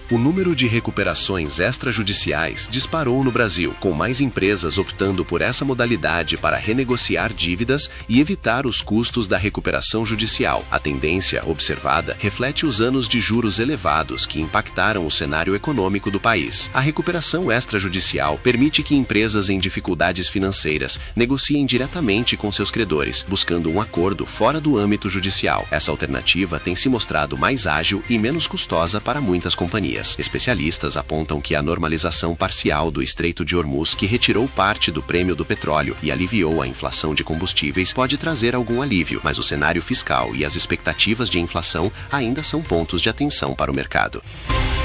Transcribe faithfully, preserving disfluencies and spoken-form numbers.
O número de recuperações extrajudiciais disparou no Brasil, com mais empresas optando por essa modalidade para renegociar dívidas e evitar os custos da recuperação judicial. A tendência observada reflete os anos de juros elevados que impactaram o cenário econômico do país. A recuperação extrajudicial permite que empresas em dificuldades financeiras negociem diretamente com seus credores, buscando um acordo fora do âmbito judicial. Essa alternativa tem se mostrado mais ágil e menos custosa para muitas companhias. Especialistas apontam que a normalização parcial do Estreito de Hormuz, que retirou parte do prêmio do petróleo e aliviou a inflação de combustíveis, pode trazer algum alívio, mas o cenário fiscal e as expectativas de inflação ainda são pontos de atenção para o mercado.